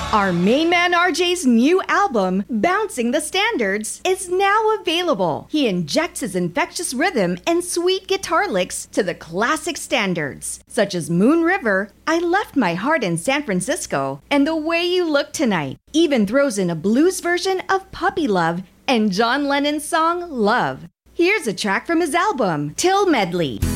Our main man RJ's new album, Bouncing the Standards, is now available. He injects his infectious rhythm and sweet guitar licks to the classic standards, such as Moon River, I Left My Heart in San Francisco, and The Way You Look Tonight. Even throws in a blues version of Puppy Love and John Lennon's song Love. Here's a track from his album, Till Medley.